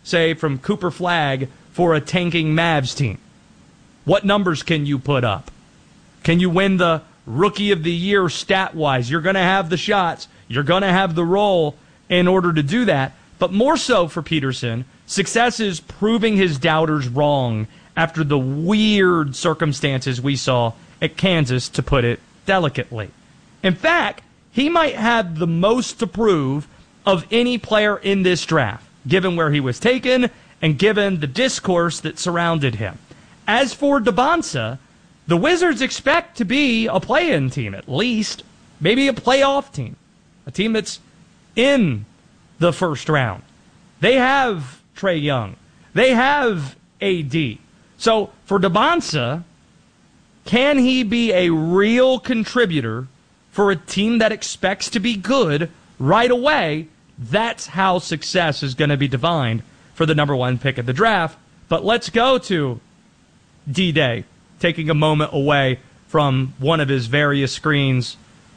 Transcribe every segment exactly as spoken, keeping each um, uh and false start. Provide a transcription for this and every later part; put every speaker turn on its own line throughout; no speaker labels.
say, from Cooper Flagg for a tanking Mavs team? What numbers can you put up? Can you win the Rookie of the Year stat-wise? You're going to have the shots. You're going to have the role in order to do that. But more so for Peterson, success is proving his doubters wrong after the weird circumstances we saw at Kansas, to put it delicately. In fact, he might have the most to prove of any player in this draft, given where he was taken and given the discourse that surrounded him. As for Dembonsa, the Wizards expect to be a play-in team, at least, maybe a playoff team, a team that's in the first round. They have Trae Young. They have A D. So for Dembonsa, can he be a real contributor for a team that expects to be good right away? That's how success is going to be defined for the number one pick of the draft. But let's go to D-Day, taking a moment away from one of his various screens,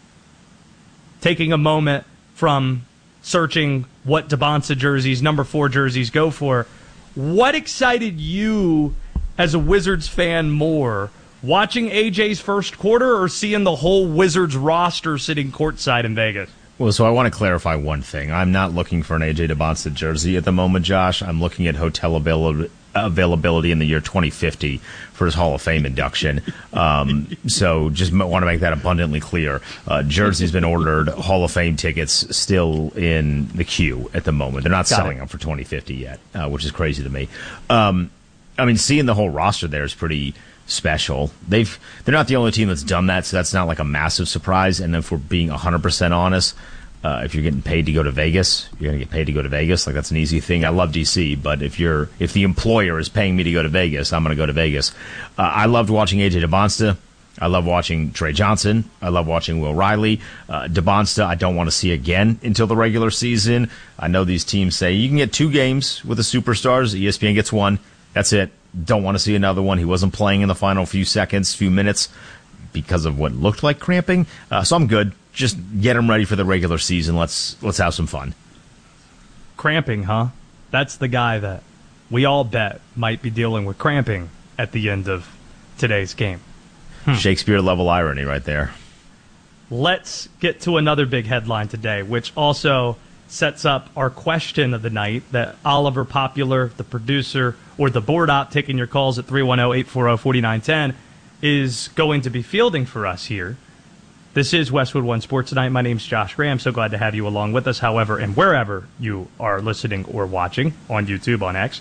taking a moment from searching what Dembonsa jerseys, number four jerseys, go for. What excited you as a Wizards fan more, watching A J's first quarter or seeing the whole Wizards roster sitting courtside in Vegas?
Well, so I want to clarify one thing. I'm not looking for an A J Dembonsa jersey at the moment, Josh. I'm looking at hotel availability. availability in the year twenty fifty for his Hall of Fame induction. Um, so just want to make that abundantly clear. Uh, jersey's been ordered. Hall of Fame tickets still in the queue at the moment. They're not Got selling it. them for twenty fifty yet, uh, which is crazy to me. Um, I mean, seeing the whole roster there is pretty special. They've, they're not the only team that's done that, so that's not like a massive surprise. And if we're being one hundred percent honest, Uh, if you're getting paid to go to Vegas, you're going to get paid to go to Vegas. Like, that's an easy thing. I love D C, but if you're if the employer is paying me to go to Vegas, I'm going to go to Vegas. Uh, I loved watching A J Dembonsa. I love watching Trey Johnson. I love watching Will Riley. Uh, Dembonsa, I don't want to see again until the regular season. I know these teams say you can get two games with the superstars. E S P N gets one. That's it. Don't want to see another one. He wasn't playing in the final few seconds, few minutes, because of what looked like cramping. Uh, so I'm good. Just get him ready for the regular season. Let's let's have some fun.
Cramping, huh? That's the guy that we all bet might be dealing with cramping at the end of today's game.
Hmm. Shakespeare-level irony right there.
Let's get to another big headline today, which also sets up our question of the night that Oliver Popular, the producer, or the board op taking your calls at three one zero, eight four zero, four nine one zero, is going to be fielding for us here. This is Westwood One Sports Tonight. My name's Josh Graham. So glad to have you along with us, however, and wherever you are listening or watching, on YouTube, on X.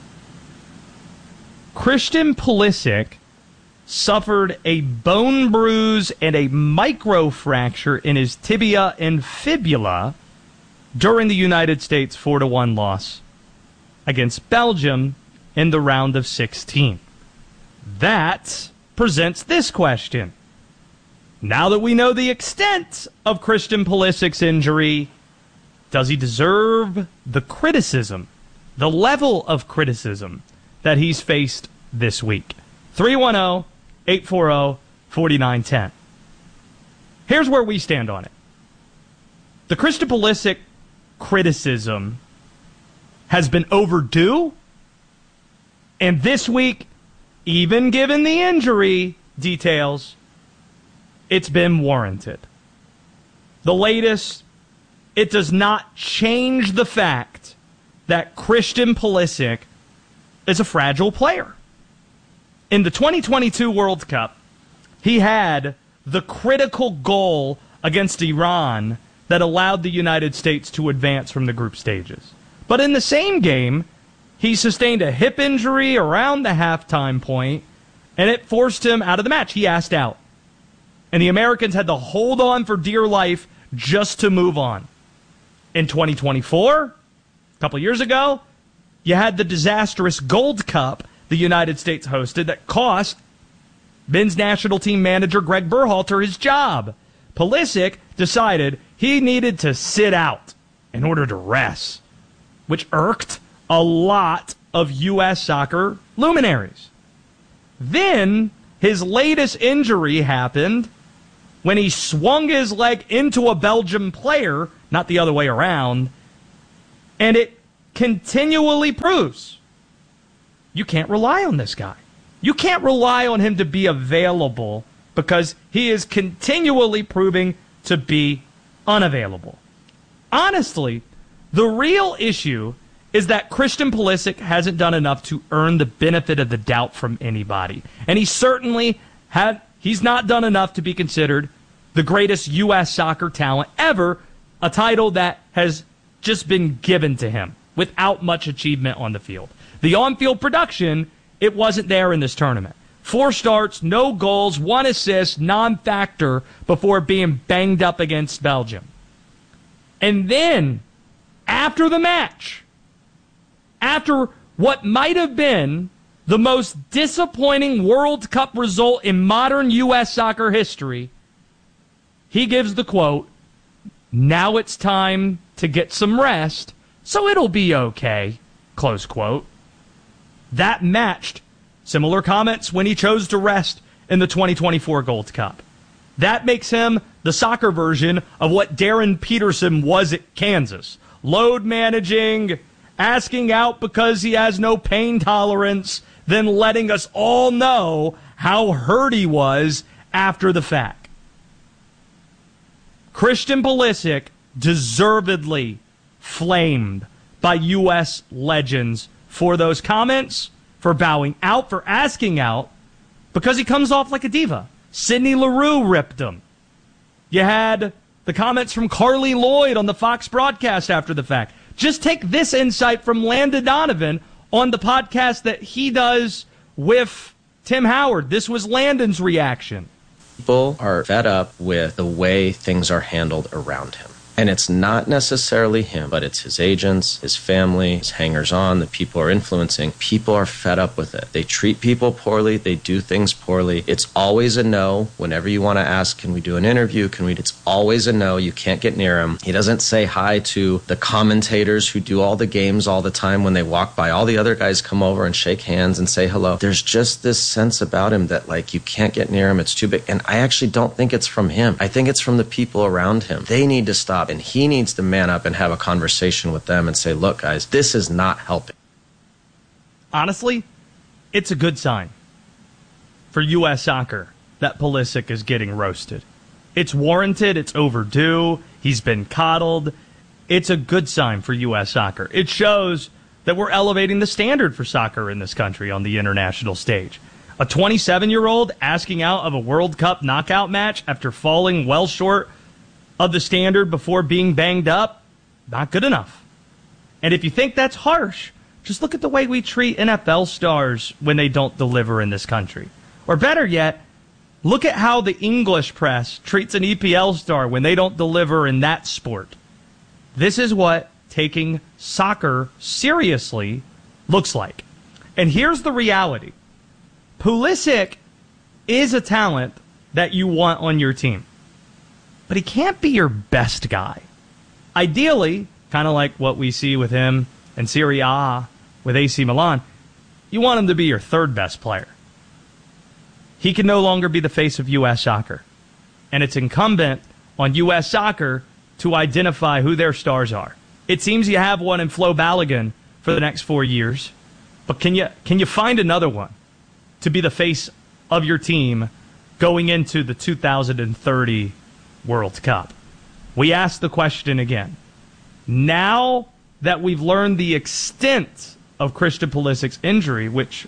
Christian Pulisic suffered a bone bruise and a microfracture in his tibia and fibula during the United States four to one loss against Belgium in the round of sixteen. That presents this question. Now that we know the extent of Christian Pulisic's injury, does he deserve the criticism, the level of criticism that he's faced this week? three one zero, eight four zero, four nine one zero. Here's where we stand on it. The Christian Pulisic criticism has been overdue, and this week, even given the injury details, it's been warranted. The latest, it does not change the fact that Christian Pulisic is a fragile player. In the twenty twenty-two World Cup, he had the critical goal against Iran that allowed the United States to advance from the group stages. But in the same game, he sustained a hip injury around the halftime point, and it forced him out of the match. He asked out. And the Americans had to hold on for dear life just to move on. In twenty twenty-four, a couple years ago, you had the disastrous Gold Cup the United States hosted that cost men's national team manager Greg Berhalter his job. Pulisic decided he needed to sit out in order to rest, which irked a lot of U S soccer luminaries. Then his latest injury happened when he swung his leg into a Belgian player, not the other way around, and it continually proves you can't rely on this guy. You can't rely on him to be available because he is continually proving to be unavailable. Honestly, the real issue is that Christian Pulisic hasn't done enough to earn the benefit of the doubt from anybody. And he certainly had, he's not done enough to be considered the greatest U S soccer talent ever, a title that has just been given to him without much achievement on the field. The on-field production, it wasn't there in this tournament. Four starts, no goals, one assist, non-factor before being banged up against Belgium. And then, after the match, after what might have been the most disappointing World Cup result in modern U S soccer history, he gives the quote, "Now it's time to get some rest, so it'll be okay," close quote. That matched similar comments when he chose to rest in the twenty twenty-four Gold Cup. That makes him the soccer version of what Darren Peterson was at Kansas. Load managing, asking out because he has no pain tolerance, then letting us all know how hurt he was after the fact. Christian Pulisic deservedly flamed by U S legends for those comments, for bowing out, for asking out, because he comes off like a diva. Sidney Leroux ripped him. You had the comments from Carly Lloyd on the Fox broadcast after the fact. Just take this insight from Landon Donovan on the podcast that he does with Tim Howard. This was Landon's reaction.
People are fed up with the way things are handled around him. And it's not necessarily him, but it's his agents, his family, his hangers-on, the people are influencing. People are fed up with it. They treat people poorly. They do things poorly. It's always a no. Whenever you want to ask, can we do an interview? Can we? It's always a no. You can't get near him. He doesn't say hi to the commentators who do all the games all the time when they walk by. All the other guys come over and shake hands and say hello. There's just this sense about him that, like, you can't get near him. It's too big. And I actually don't think it's from him. I think it's from the people around him. They need to stop. And he needs to man up and have a conversation with them and say, look, guys, this is not helping.
Honestly, it's a good sign for U S soccer that Pulisic is getting roasted. It's warranted. It's overdue. He's been coddled. It's a good sign for U S soccer. It shows that we're elevating the standard for soccer in this country on the international stage. A twenty-seven-year-old asking out of a World Cup knockout match after falling well short of the standard before being banged up, not good enough. And if you think that's harsh, just look at the way we treat N F L stars when they don't deliver in this country. Or better yet, look at how the English press treats an E P L star when they don't deliver in that sport. This is what taking soccer seriously looks like. And here's the reality. Pulisic is a talent that you want on your team. But he can't be your best guy. Ideally, kind of like what we see with him in Serie A with A C Milan, you want him to be your third best player. He can no longer be the face of U S soccer. And it's incumbent on U S soccer to identify who their stars are. It seems you have one in Flo Balogun for the next four years. But can you can you find another one to be the face of your team going into the two thousand thirty World Cup? We ask the question again. Now that we've learned the extent of Christian Pulisic's injury, which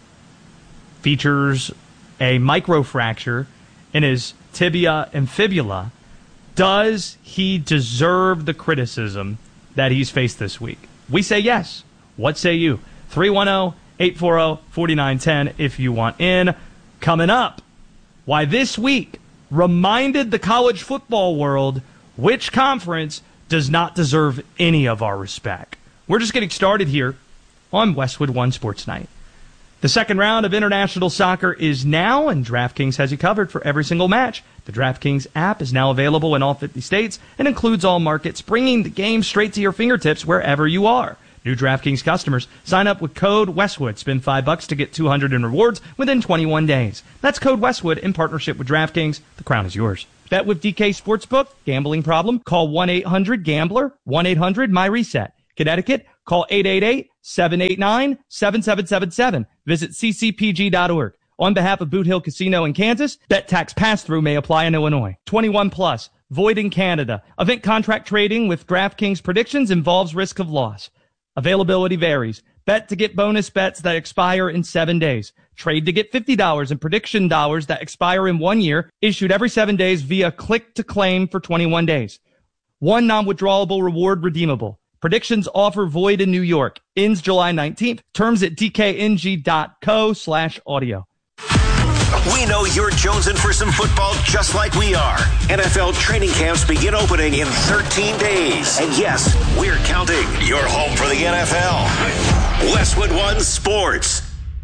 features a microfracture in his tibia and fibula, does he deserve the criticism that he's faced this week? We say yes. What say you? three one zero, eight four zero, four nine one zero if you want in. Coming up, why this week reminded the college football world which conference does not deserve any of our respect. We're just getting started here on Westwood One Sports Night. The second round of international soccer is now, and DraftKings has you covered for every single match. The DraftKings app is now available in all fifty states and includes all markets, bringing the game straight to your fingertips wherever you are. New DraftKings customers, sign up with code Westwood. Spend five bucks to get two hundred in rewards within twenty-one days. That's code Westwood in partnership with DraftKings. The crown is yours. Bet with D K Sportsbook. Gambling problem? Call one eight hundred gambler, one eight hundred my reset. Connecticut, Call eight eight eight, seven eight nine, seven seven seven seven. Visit c c p g dot org. On behalf of Boot Hill Casino in Kansas, bet tax pass-through may apply in Illinois. twenty-one plus, void in Canada. Event contract trading with DraftKings predictions involves risk of loss. Availability varies. Bet to get bonus bets that expire in seven days. Trade to get fifty dollars in prediction dollars that expire in one year, issued every seven days via click to claim for twenty-one days. One non-withdrawable reward redeemable. Predictions offer void in New York. Ends July nineteenth. Terms at dkng.co slash audio.
We know you're jonesing for some football just like we are. N F L training camps begin opening in thirteen days. And yes, we're counting. Your home for the N F L. Westwood One Sports.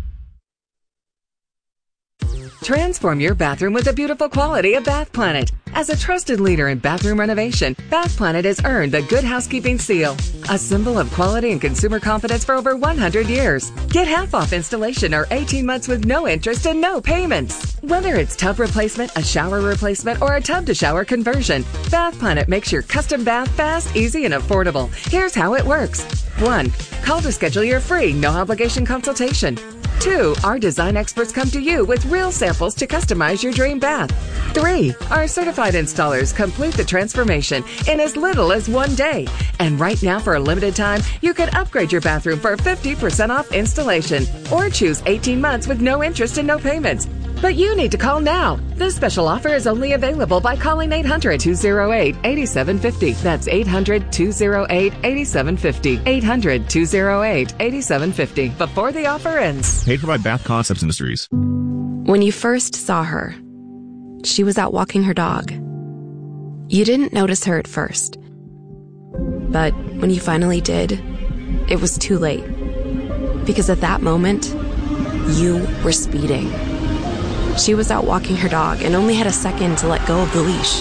Transform your bathroom with the beautiful quality of Bath Planet. As a trusted leader in bathroom renovation, Bath Planet has earned the Good Housekeeping Seal, a symbol of quality and consumer confidence for over one hundred years. Get half off installation or eighteen months with no interest and no payments. Whether it's tub replacement, a shower replacement, or a tub-to-shower conversion, Bath Planet makes your custom bath fast, easy, and affordable. Here's how it works. One, call to schedule your free, no-obligation consultation. Two, our design experts come to you with real samples to customize your dream bath. Three, our certified installers complete the transformation in as little as one day. And right now, for a limited time, you can upgrade your bathroom for fifty percent off installation or choose eighteen months with no interest and no payments. But you need to call now. This special offer is only available by calling eight hundred, two oh eight, eight seven five oh. That's eight hundred, two oh eight, eight seven five oh. eight hundred, two oh eight, eight seven five oh. Before the offer ends.
Paid for by Bath Concepts Industries.
When you first saw her, she was out walking her dog. You didn't notice her at first. But when you finally did, it was too late. Because at that moment, you were speeding. She was out walking her dog and only had a second to let go of the leash.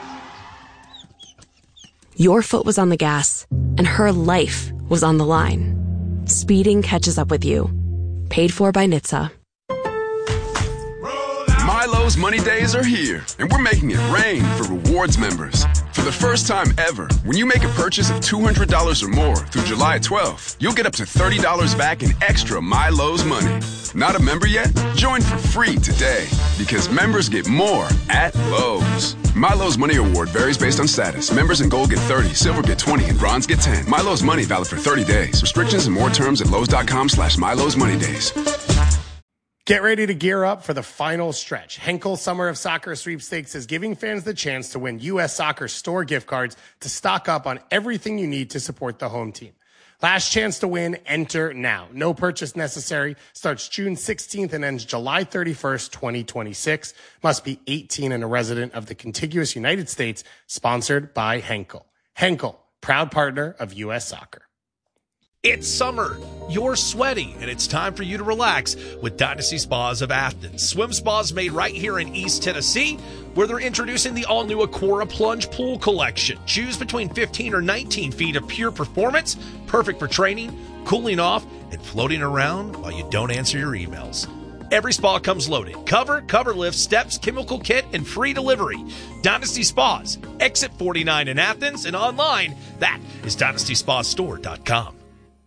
Your foot was on the gas, and her life was on the line. Speeding catches up with you. Paid for by N H T S A.
Milo's Money Days are here, and we're making it rain for rewards members. For the first time ever, when you make a purchase of two hundred dollars or more through July twelfth, you'll get up to thirty dollars back in extra Milo's money. Not a member yet? Join for free today, because members get more at Lowe's. Milo's Money Award varies based on status. Members in Gold get thirty, Silver get twenty, and Bronze get ten. Milo's Money valid for thirty days. Restrictions and more terms at Lowe's.com slash Milo's Money Days.
Get ready to gear up for the final stretch. Henkel Summer of Soccer Sweepstakes is giving fans the chance to win U S Soccer store gift cards to stock up on everything you need to support the home team. Last chance to win, enter now. No purchase necessary. Starts June sixteenth and ends July thirty-first, twenty twenty-six. Must be eighteen and a resident of the contiguous United States. Sponsored by Henkel. Henkel, proud partner of U S Soccer.
It's summer, you're sweaty, and it's time for you to relax with Dynasty Spas of Athens. Swim spas made right here in East Tennessee, where they're introducing the all-new Aquara Plunge Pool Collection. Choose between fifteen or nineteen feet of pure performance, perfect for training, cooling off, and floating around while you don't answer your emails. Every spa comes loaded. Cover, cover lift, steps, chemical kit, and free delivery. Dynasty Spas, exit forty-nine in Athens, and online, that is dynasty spa store dot com.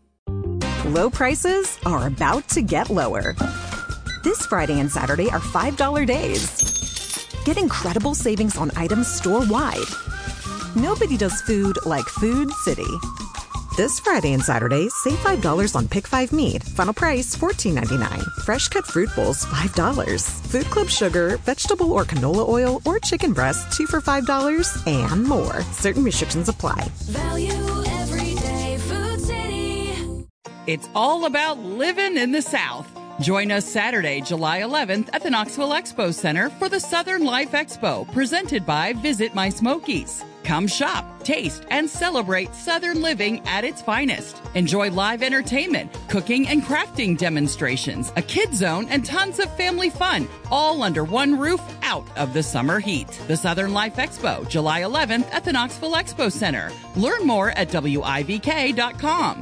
Low prices are about to get lower. This Friday and Saturday are five dollar days. Get incredible savings on items store-wide. Nobody does food like Food City. This Friday and Saturday, save five dollars on Pick five meat. Final price fourteen ninety-nine. Fresh cut fruit bowls, five dollars. Food Club sugar, vegetable or canola oil, or chicken breast, two for five dollars, and more. Certain restrictions apply.
Value every day, Food City.
It's all about living in the South. Join us Saturday, July eleventh at the Knoxville Expo Center for the Southern Life Expo, presented by Visit My Smokies. Come shop, taste, and celebrate Southern living at its finest. Enjoy live entertainment, cooking and crafting demonstrations, a kid zone, and tons of family fun, all under one roof out of the summer heat. The Southern Life Expo, July eleventh at the Knoxville Expo Center. Learn more at W I V K dot com.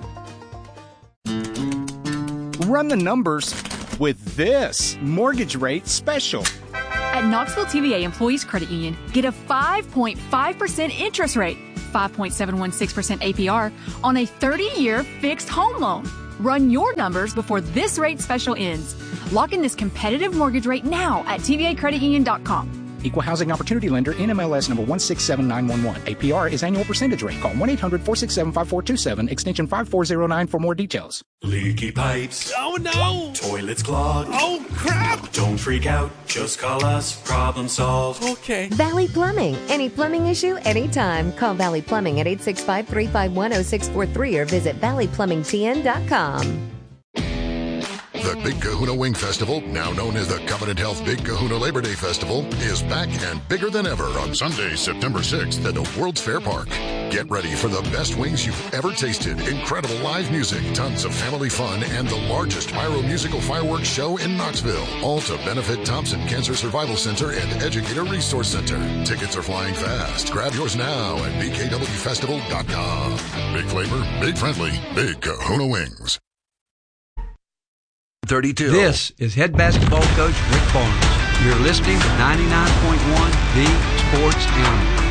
Run the numbers with this mortgage rate special.
At Knoxville T V A Employees Credit Union, get a five point five percent interest rate.
five point seven one six percent A P R on a thirty-year fixed home loan. Run your numbers before this rate special ends. Lock in this competitive mortgage rate now at T V A credit union dot com.
Equal Housing Opportunity Lender, N M L S number one six seven nine one one. A P R is annual percentage rate. Call one eight hundred four six seven five four two seven, extension five four zero nine for more details.
Leaky pipes.
Oh no!
Toilets clogged.
Oh crap!
Don't freak out. Just call us. Problem solved.
Okay.
Valley Plumbing. Any plumbing issue, anytime. Call Valley Plumbing at eight six five, three five one, zero six four three or visit valley plumbing t n dot com.
The Big Kahuna Wing Festival, now known as the Covenant Health Big Kahuna Labor Day Festival, is back and bigger than ever on Sunday, September sixth at the World's Fair Park. Get ready for the best wings you've ever tasted, incredible live music, tons of family fun, and the largest pyro-musical fireworks show in Knoxville. All to benefit Thompson Cancer Survival Center and Educator Resource Center. Tickets are flying fast. Grab yours now at b k w festival dot com. Big flavor, big friendly, Big Kahuna Wings.
thirty-two. This is head basketball coach Rick Barnes. You're listening to ninety-nine point one The Sports Animal.